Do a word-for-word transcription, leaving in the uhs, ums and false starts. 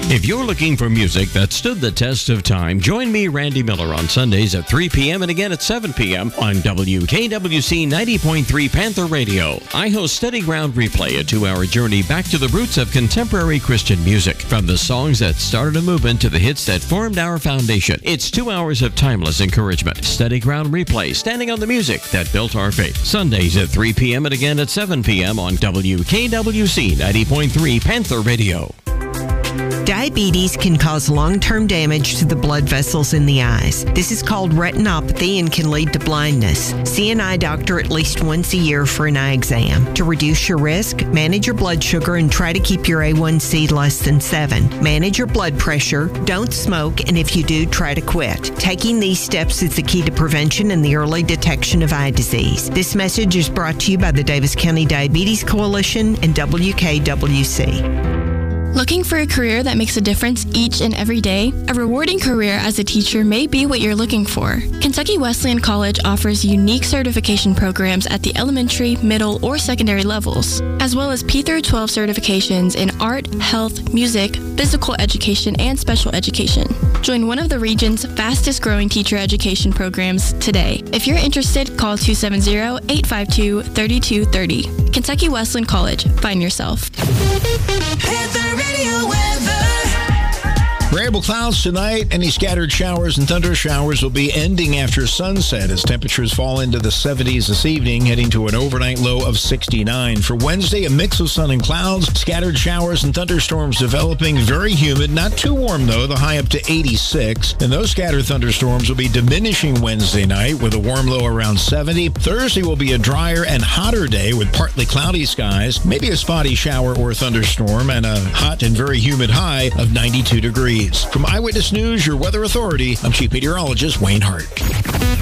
If you're looking for music that stood the test of time, join me, Randy Miller, on Sundays at three p.m. and again at seven p.m. on W K W C ninety point three Panther Radio. I host Steady Ground Replay, a two-hour journey back to the roots of contemporary Christian music. From the songs that started a movement to the hits that formed our foundation, it's two hours of timeless encouragement. Steady Ground Replay, standing on the music that built our faith. Sundays at three p.m. and again at seven p.m. on W K W C ninety point three Panther Radio. Diabetes can cause long-term damage to the blood vessels in the eyes. This is called retinopathy and can lead to blindness. See an eye doctor at least once a year for an eye exam. To reduce your risk, manage your blood sugar and try to keep your A one C less than seven. Manage your blood pressure, don't smoke, and if you do, try to quit. Taking these steps is the key to prevention and the early detection of eye disease. This message is brought to you by the Davis County Diabetes Coalition and W K W C. Looking for a career that makes a difference each and every day? A rewarding career as a teacher may be what you're looking for. Kentucky Wesleyan College offers unique certification programs at the elementary, middle, or secondary levels, as well as P through twelve certifications in art, health, music, physical education, and special education. Join one of the region's fastest growing teacher education programs today. If you're interested, call two seven zero, eight five two, three two three zero. Kentucky Wesleyan College. Find yourself. Variable clouds tonight. Any scattered showers and thunder showers will be ending after sunset as temperatures fall into the seventies this evening, heading to an overnight low of sixty-nine. For Wednesday, a mix of sun and clouds, scattered showers and thunderstorms developing, very humid, not too warm though, the high up to eighty-six. And those scattered thunderstorms will be diminishing Wednesday night with a warm low around seventy. Thursday will be a drier and hotter day with partly cloudy skies, maybe a spotty shower or thunderstorm, and a hot and very humid high of ninety-two degrees. From Eyewitness News, your weather authority, I'm Chief Meteorologist Wayne Hart.